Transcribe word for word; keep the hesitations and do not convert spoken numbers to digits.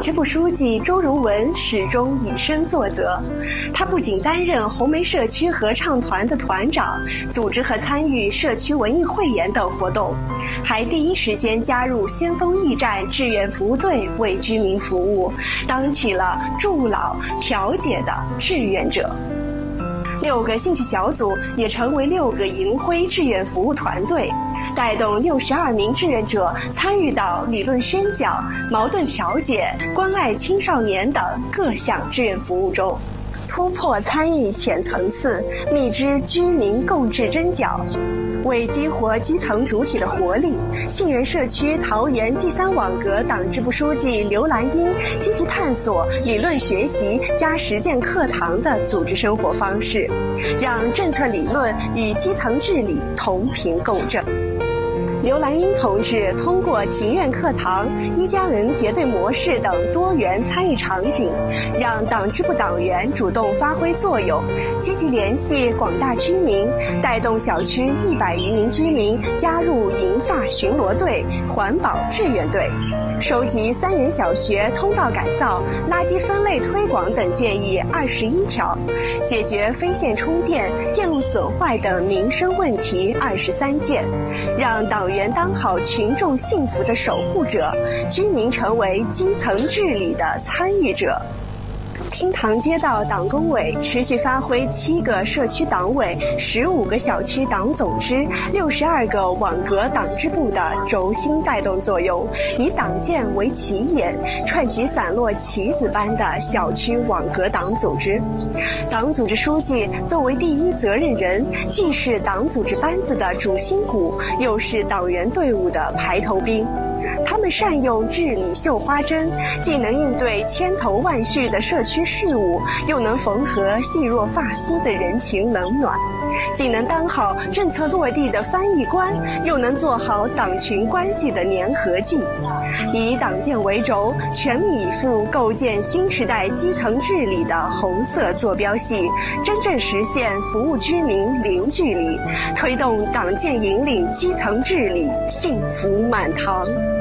支部书记周荣文始终以身作则。他不仅担任红梅社区合唱团的团长，组织和参与社区文艺汇演等活动，还第一时间加入先锋驿站志愿服务队为居民服务，当起了助老调解的志愿者。六个兴趣小组也成为六个银辉志愿服务团队，带动六十二名志愿者参与到理论宣讲、矛盾调解、关爱青少年等各项志愿服务中，突破参与浅层次，觅知居民共治真角。为激活基层主体的活力，杏园社区桃园第三网格党支部书记刘兰英积极探索理论学习加实践课堂的组织生活方式，让政策理论与基层治理同频共振。刘兰英同志通过庭院课堂、一加 N 结对模式等多元参与场景，让党支部党员主动发挥作用，积极联系广大居民，带动小区一百余名居民加入银发巡逻队、环保志愿队，收集三元小学通道改造、垃圾分类推广等建议二十一条，解决非线充电、电路损坏等民生问题二十三件，让党员当好群众幸福的守护者，居民成为基层治理的参与者。厅堂街道党工委持续发挥七个社区党委、十五个小区党总支、六十二个网格党支部的轴心带动作用，以党建为起眼，串起散落棋子般的小区网格党组织。党组织书记作为第一责任人，既是党组织班子的主心骨，又是党员队伍的排头兵。他们善用治理绣花针，既能应对千头万绪的社区事务，又能缝合细若发丝的人情冷暖；既能当好政策落地的翻译官，又能做好党群关系的粘合剂。以党建为轴，全力以赴构建新时代基层治理的红色坐标系，真正实现服务居民零距离，推动党建引领基层治理幸福满堂。